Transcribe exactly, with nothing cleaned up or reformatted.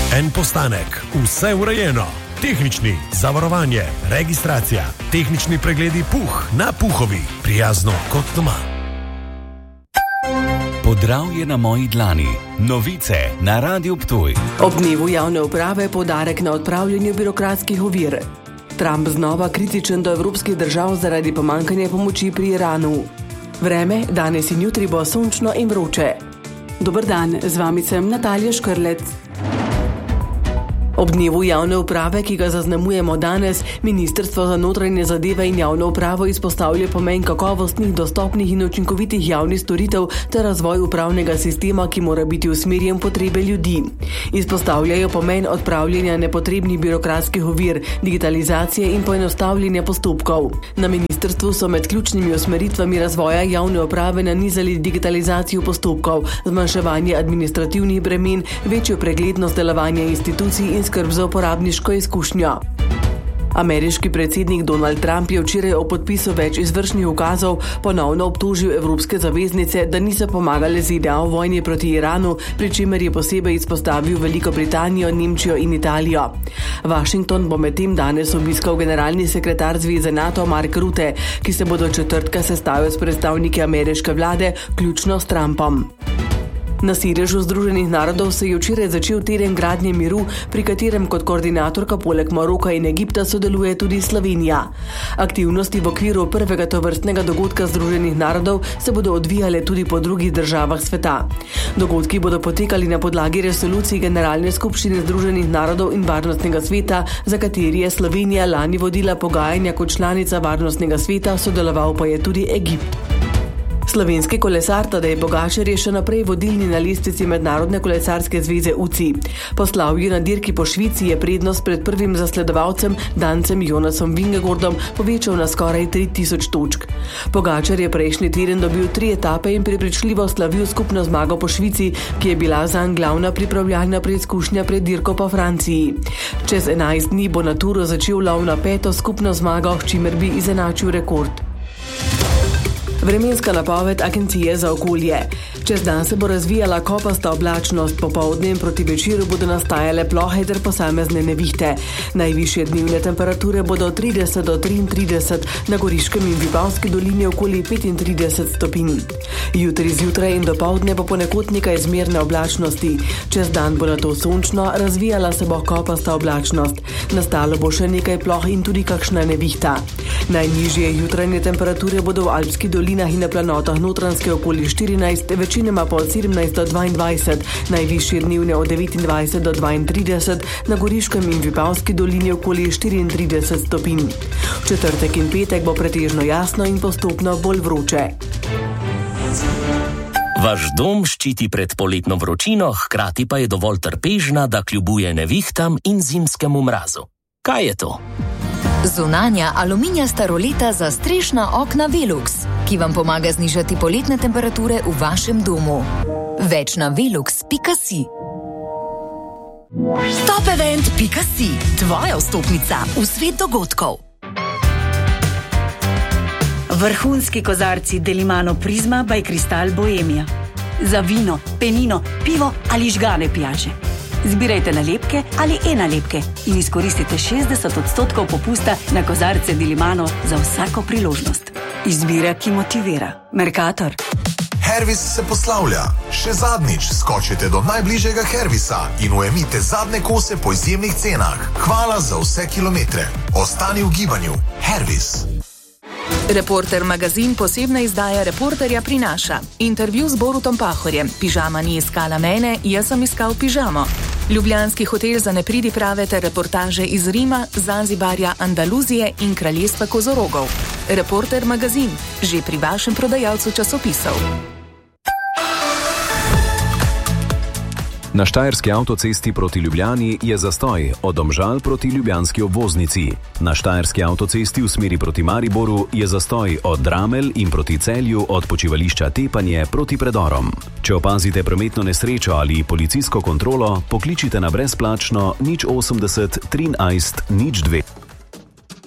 En postanek, vse urejeno. Tehnični, zavarovanje, registracija, tehnični pregledi Puh na Puhovi. Prijazno kot doma. Podravje na moji dlani. Novice na Radiu Ptuj. Ob dnevu javne uprave poudarek na odpravljanju birokratskih ovir. Trump znova kritičen do evropskih držav zaradi pomanjkanja pomoči pri Iranu. Vreme, danes in jutri bo sončno in vroče. Dober dan, z vami sem Natalija Škrlec. Ob dnevu javne uprave, ki ga zaznamujemo danes, Ministrstvo za notranje zadeve in javno upravo izpostavlja pomen kakovostnih, dostopnih in učinkovitih javnih storitev ter razvoj upravnega sistema, ki mora biti usmerjen potrebe ljudi. Izpostavljajo pomen odpravljanja nepotrebnih birokratskih ovir, digitalizacije in poenostavljanja postopkov. Na ministrstvu so med ključnimi usmeritvami razvoja javne uprave nanizali digitalizacijo postopkov, zmanjševanje administrativnih bremen, večjo preglednost delovanja institucij in skrb za uporabniško izkušnjo. Ameriški predsednik Donald Trump je včeraj o podpisu več izvršnih ukazov ponovno obtožil evropske zaveznice, da niso pomagale Z D A v vojni proti Iranu, pri čemer je posebej izpostavil Veliko Britanijo, Nemčijo in Italijo. Washington bo medtem danes obiskal generalni sekretar Zveze NATO Mark Rutte, ki se bo do četrtka sestavil s predstavniki ameriške vlade, vključno s Trumpom. Na sedežu Združenih narodov se je včeraj začel teden gradnje miru, pri katerem kot koordinatorka poleg Maroka in Egipta sodeluje tudi Slovenija. Aktivnosti v okviru prvega tovrstnega dogodka Združenih narodov se bodo odvijale tudi po drugih državah sveta. Dogodki bodo potekali na podlagi resolucij Generalne skupščine Združenih narodov in Varnostnega sveta, za kateri je Slovenija lani vodila pogajanja kot članica Varnostnega sveta, sodeloval pa je tudi Egipt. Slovenski kolesar Tadej Pogačar je še naprej vodilni na lestvici Mednarodne kolesarske zveze U C I. Po slavju na dirki po Švici je prednost pred prvim zasledovalcem, Dancem Jonasom Vingegaardom, povečal na skoraj tri tisoč točk. Pogačar je prejšnji teden dobil tri etape in prepričljivo slavil skupno zmago po Švici, ki je bila zanj glavna pripravljalna preizkušnja pred dirko po Franciji. Čez enajst dni bo na Turu začel lov na peto skupno zmago, s čimer bi izenačil rekord. Vremenska napoved Agencije za okolje. Čez dan se bo razvijala kopasta oblačnost, popoldne in proti večeru bodo nastajale plohe ter posamezne nevihte. Najvišje dnevne temperature bodo od trideset do triintrideset, na Goriškem in Vipavski dolini okoli petintrideset stopinj. Jutri zjutraj in dopoldne bo ponekod nekaj zmerne oblačnosti. Čez dan bo nato sončno, razvijala se bo kopasta oblačnost. Nastalo bo še nekaj ploh in tudi kakšna nevihta. Najnižje jutranje temperature bodo v Alpski dolinah in na planotah Notranjske okoli štirinajst, večinoma pa od sedemnajst do dvaindvajset, najvišje dnevne od devetindvajset do dvaintrideset, na Goriškem in Vipavski dolini okoli štiriintrideset stopinj. V četrtek in petek bo pretežno jasno in postopno bolj vroče. Vaš dom ščiti pred poletno vročino, hkrati pa je dovolj trpežna, da kljubuje nevihtam in zimskemu mrazu. Kaj je to? Zunanja aluminijasta roleta za strešna okna Velux, ki vam pomaga znižati poletne temperature v vašem domu. Več na velux pika si. Topevent pika si, tvoja vstopnica v svet dogodkov. Vrhunski kozarci Delimano Prizma by Kristal Bohemia. Za vino, penino, pivo ali žgane pijače. Zbirajte nalepke ali e-nalepke in izkoristite šestdeset odstotkov popusta na kozarce Delimano za vsako priložnost. Izbira, ki motivira. Mercator. Hervis se poslavlja. Še zadnjič skočite do najbližjega Hervisa in ujemite zadnje kose po izjemnih cenah. Hvala za vse kilometre. Ostani v gibanju. Hervis. Reporter magazin posebna izdaja Reporterja prinaša. Intervju z Borutom Pahorjem. Pižama ni iskala mene, jaz sem iskal pižamo. Ljubljanski hotel za nepridiprave ter reportaže iz Rima, Zanzibarja, Andaluzije in kraljestva kozorogov. Reporter magazin, že pri vašem prodajalcu časopisov. Na štajerski avtocesti proti Ljubljani je zastoj od Domžal proti ljubljanski obvoznici. Na štajerski avtocesti v smeri proti Mariboru je zastoj od Dramelj in proti Celju od počivališča Tepanje proti predorom. Če opazite prometno nesrečo ali policijsko kontrolo, pokličite na brezplačno nič osemdeset trinajst nič dve.